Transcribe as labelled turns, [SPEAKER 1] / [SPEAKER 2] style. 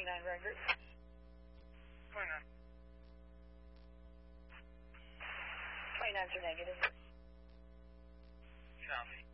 [SPEAKER 1] 29 run group.
[SPEAKER 2] 29.
[SPEAKER 1] 29's are negative.
[SPEAKER 2] Copy.